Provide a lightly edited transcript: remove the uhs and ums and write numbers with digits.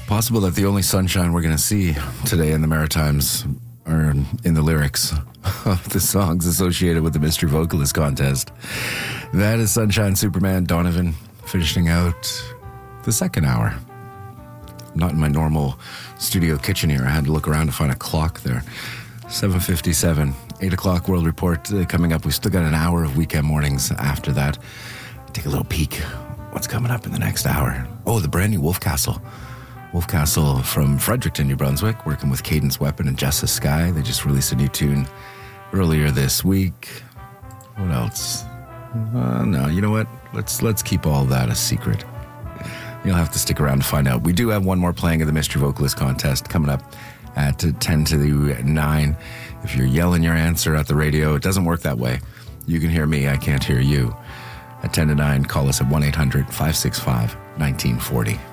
Possible that the only sunshine we're going to see today in the Maritimes are in the lyrics of the songs associated with the Mystery Vocalist Contest. That is Sunshine Superman Donovan finishing out the second hour. Not in my normal studio kitchen here. I had to look around to find a clock there. 7:57, 8 o'clock World Report coming up. We've still got an hour of weekend mornings after that. Take a little peek. What's coming up in the next hour? Oh, the brand new Wolfcastle. Wolfcastle from Fredericton, New Brunswick, working with Cadence Weapon and Justice Sky. They just released a new tune earlier this week. What else? No, you know what? Let's keep all that a secret. You'll have to stick around to find out. We do have one more playing of the Mystery Vocalist Contest coming up at 10 to 9. If you're yelling your answer at the radio, it doesn't work that way. You can hear me, I can't hear you. At 10 to 9, call us at 1-800-565-1940.